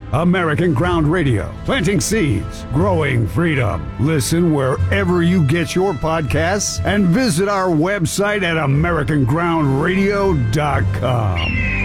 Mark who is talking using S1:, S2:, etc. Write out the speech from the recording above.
S1: American Ground Radio, planting seeds, growing freedom. Listen wherever you get your podcasts and visit our website at AmericanGroundRadio.com.